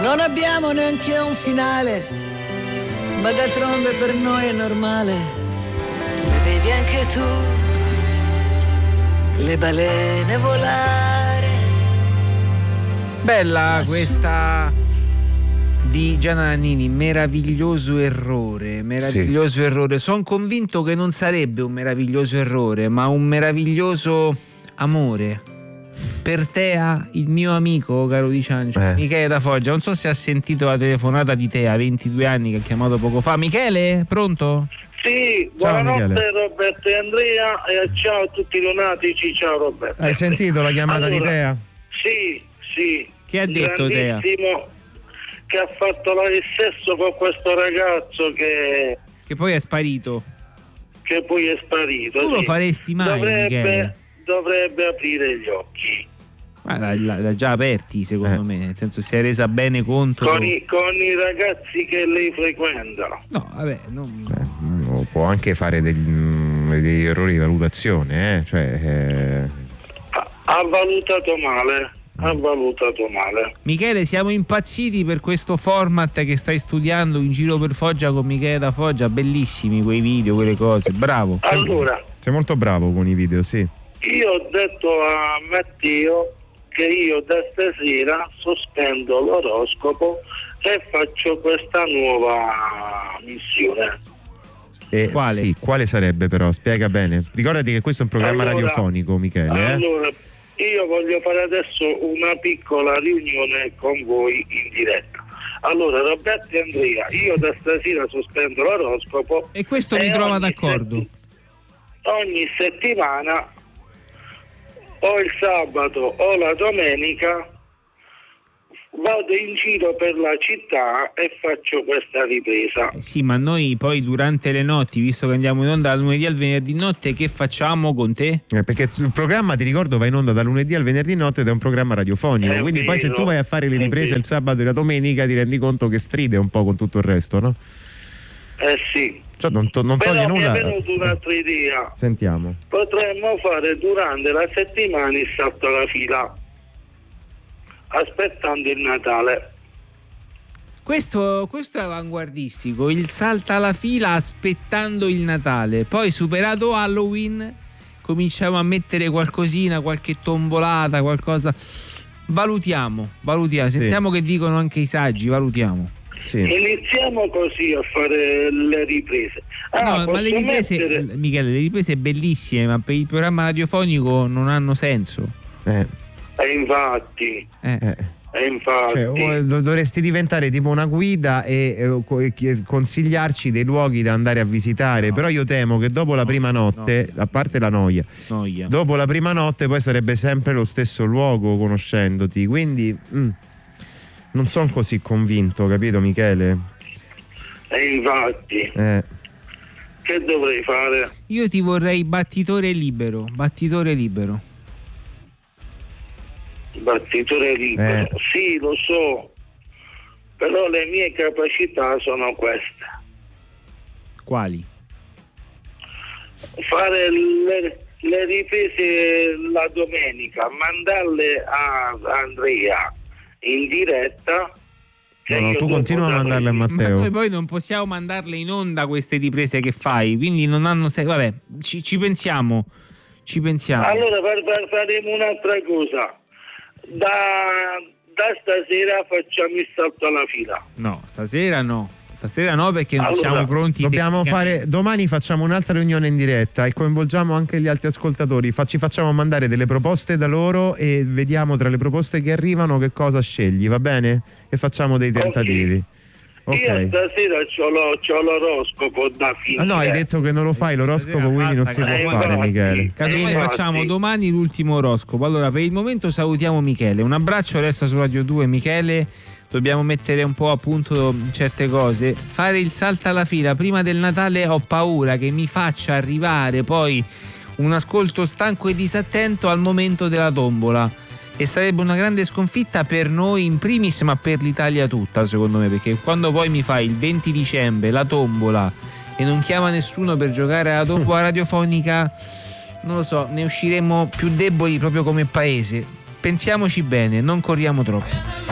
Non abbiamo neanche un finale, ma d'altronde per noi è normale. Le vedi anche tu, le balene volare. Bella questa di Gianna Nannini, meraviglioso errore, meraviglioso errore. Sono convinto che non sarebbe un meraviglioso errore, ma un meraviglioso amore. Per Tea, il mio amico, caro Di Ciancio, Michele da Foggia. Non so se ha sentito la telefonata di Tea, 22 anni, che ha chiamato poco fa. Michele, pronto? Sì, Ciao, buonanotte Michele. Roberto e Andrea, e ciao a tutti i lunatici, ciao Roberto. Hai sentito la chiamata di Tea? Sì. Che ha detto Tea? Grandissimo, che ha fatto il sesso con questo ragazzo che poi è sparito. Che poi è sparito. Tu lo faresti mai, Michele? Dovrebbe aprire gli occhi. Ma l'ha già aperti, secondo me, nel senso si è resa bene conto Con i ragazzi che lei frequenta. No, vabbè, Può anche fare degli errori di valutazione, Ha valutato male. Michele, siamo impazziti per questo format che stai studiando in giro per Foggia con Michele da Foggia. Bellissimi quei video, quelle cose, bravo. Allora, sei molto bravo con i video, sì. io ho detto a Matteo che io da stasera sospendo l'oroscopo e faccio questa nuova missione. Quale? Sì, quale sarebbe però? Spiega bene. Ricordati che questo è un programma Allora, radiofonico, Michele. Allora, io voglio fare adesso una piccola riunione con voi in diretta. Allora, Roberto e Andrea, io da stasera sospendo l'oroscopo e questo mi trova d'accordo. Ogni settimana o il sabato o la domenica vado in giro per la città e faccio questa ripresa. Sì, ma noi poi durante le notti, visto che andiamo in onda dal lunedì al venerdì notte, che facciamo con te? Perché il programma, ti ricordo, va in onda dal lunedì al venerdì notte ed è un programma radiofonico, quindi poi se tu vai a fare le riprese il sabato e la domenica ti rendi conto che stride un po' con tutto il resto, no? Sì. Cioè, non Però toglie nulla. mi è venuta un'altra idea. Sentiamo. Potremmo fare durante la settimana il salto alla fila, aspettando il Natale. Questo è avanguardistico, il salta alla fila aspettando il Natale. Poi superato Halloween cominciamo a mettere qualcosina, qualche tombolata, qualcosa. Valutiamo, sentiamo che dicono anche i saggi, valutiamo. Sì. Iniziamo così a fare le riprese. No, ma le riprese, Michele, le riprese bellissime, ma per il programma radiofonico non hanno senso. Infatti. Cioè, dovresti diventare tipo una guida e consigliarci dei luoghi da andare a visitare, però io temo che dopo la prima notte, a parte la noia, dopo la prima notte poi sarebbe sempre lo stesso luogo conoscendoti, quindi non sono così convinto, capito Michele? Infatti. Che dovrei fare? Io ti vorrei battitore libero. Battitore libero, sì, lo so, però le mie capacità sono queste. Quali? Fare le riprese la domenica, mandarle a Andrea in diretta. No, tu continua a mandarle a Matteo. Ma noi poi non possiamo mandarle in onda queste riprese che fai, quindi non hanno vabbè, ci pensiamo. Allora faremo un'altra cosa. Da stasera facciamo il salto alla fila. No, stasera no perché non siamo pronti. Dobbiamo fare domani, facciamo un'altra riunione in diretta e coinvolgiamo anche gli altri ascoltatori, ci facciamo mandare delle proposte da loro e vediamo tra le proposte che arrivano che cosa scegli, va bene? E facciamo dei tentativi. Okay. Io stasera c'ho l'oroscopo da fine. No, hai detto che non lo fai l'oroscopo, quindi non si può fare, Michele. Casomai facciamo domani l'ultimo oroscopo. Allora, per il momento salutiamo Michele. Un abbraccio, resta su Radio 2, Michele. Dobbiamo mettere un po' a punto certe cose. Fare il salto alla fila prima del Natale ho paura che mi faccia arrivare poi un ascolto stanco e disattento al momento della tombola. E sarebbe una grande sconfitta per noi in primis, ma per l'Italia tutta, secondo me, perché quando poi mi fai il 20 dicembre la tombola e non chiama nessuno per giocare alla tombola radiofonica, non lo so, ne usciremo più deboli proprio come paese. Pensiamoci bene, non corriamo troppo.